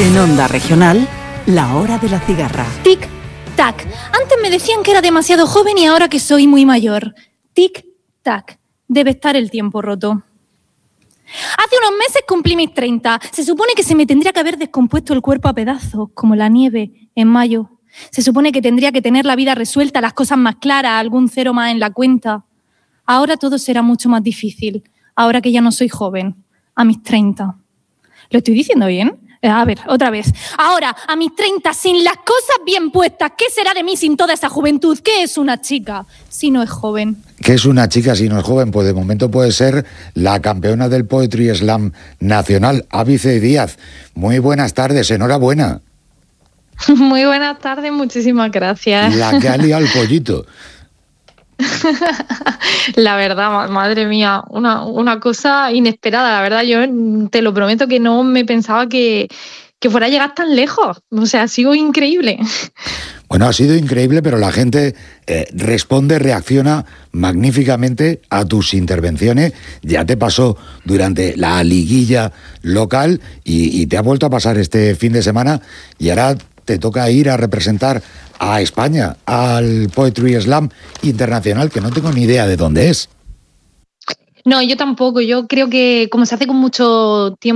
En Onda Regional, la hora de la cigarra. Tic, tac. Antes me decían que era demasiado joven y ahora que soy muy mayor. Tic, tac. Debe estar el tiempo roto. Hace unos meses cumplí mis 30. Se supone que se me tendría que haber descompuesto el cuerpo a pedazos, como la nieve en mayo. Se supone que tendría que tener la vida resuelta, las cosas más claras, algún cero más en la cuenta. Ahora todo será mucho más difícil, ahora que ya no soy joven, a mis 30. ¿Lo estoy diciendo bien? A ver, otra vez. Ahora, a mis 30, sin las cosas bien puestas, ¿qué será de mí sin toda esa juventud? ¿Qué es una chica si no es joven? ¿Qué es una chica si no es joven? Pues de momento puede ser la campeona del Poetry Slam nacional, Ábice Díaz. Muy buenas tardes, enhorabuena. Muy buenas tardes, muchísimas gracias. La que ha liado el pollito. La verdad, madre mía, una cosa inesperada, la verdad, yo te lo prometo que no me pensaba que fuera a llegar tan lejos, o sea, ha sido increíble. Bueno, ha sido increíble, pero la gente responde, reacciona magníficamente a tus intervenciones. Ya te pasó durante la liguilla local y te ha vuelto a pasar este fin de semana y ahora te toca ir a representar a España al Poetry Slam internacional, que no tengo ni idea de dónde es. No, yo tampoco, yo creo que como se hace con mucho tiempo